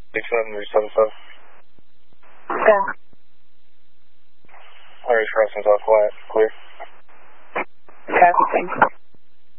6777. Go. Irish crossings off quiet. Clear. Copy, thanks.